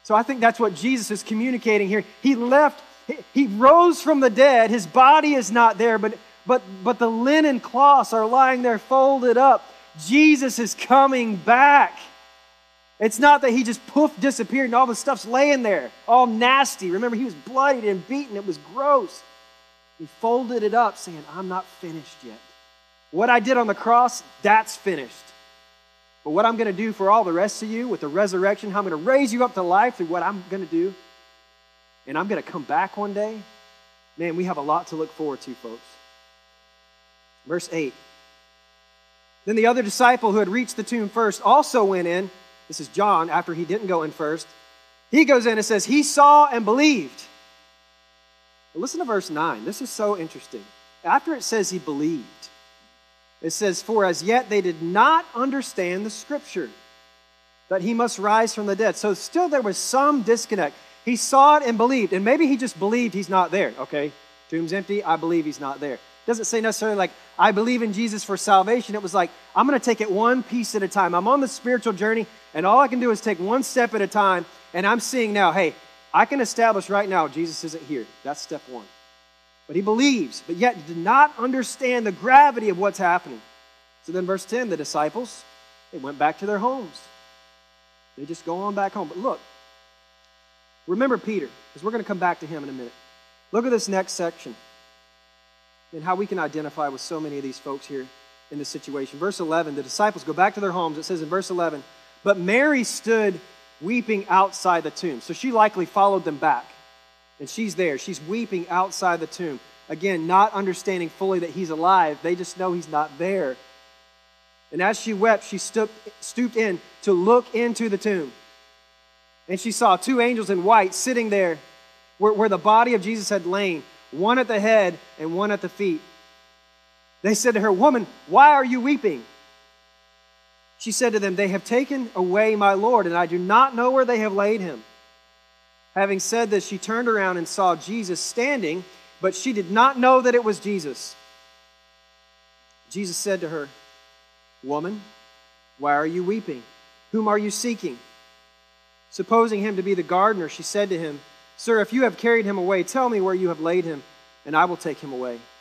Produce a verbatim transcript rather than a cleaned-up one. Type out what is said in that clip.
So I think that's what Jesus is communicating here. He left, he, he rose from the dead. His body is not there, but, but, but the linen cloths are lying there folded up. Jesus is coming back. It's not that he just poof disappeared and all the stuff's laying there, all nasty. Remember, he was bloodied and beaten. It was gross. He folded it up saying, I'm not finished yet. What I did on the cross, that's finished. But what I'm going to do for all the rest of you with the resurrection, how I'm going to raise you up to life through what I'm going to do, and I'm going to come back one day, man, we have a lot to look forward to, folks. Verse eight. Then the other disciple who had reached the tomb first also went in. This is John, after he didn't go in first. He goes in and says, he saw and believed. But listen to verse nine. This is so interesting. After it says he believed, it says, for as yet they did not understand the scripture, that he must rise from the dead. So still there was some disconnect. He saw it and believed. And maybe he just believed he's not there. Okay, tomb's empty. I believe he's not there. It doesn't say necessarily like, I believe in Jesus for salvation. It was like, I'm going to take it one piece at a time. I'm on the spiritual journey, and all I can do is take one step at a time. And I'm seeing now, hey, I can establish right now Jesus isn't here. That's step one. But he believes, but yet did not understand the gravity of what's happening. So then verse ten, the disciples, they went back to their homes. They just go on back home. But look, remember Peter, because we're going to come back to him in a minute. Look at this next section and how we can identify with so many of these folks here in this situation. Verse eleven, the disciples go back to their homes. It says in verse eleven, but Mary stood weeping outside the tomb. So she likely followed them back. And she's there. She's weeping outside the tomb. Again, not understanding fully that he's alive. They just know he's not there. And as she wept, she stooped, stooped in to look into the tomb. And she saw two angels in white sitting there where, where the body of Jesus had lain, one at the head and one at the feet. They said to her, woman, why are you weeping? She said to them, they have taken away my Lord, and I do not know where they have laid him. Having said this, she turned around and saw Jesus standing, but she did not know that it was Jesus. Jesus said to her, woman, why are you weeping? Whom are you seeking? Supposing him to be the gardener, she said to him, sir, if you have carried him away, tell me where you have laid him, and I will take him away.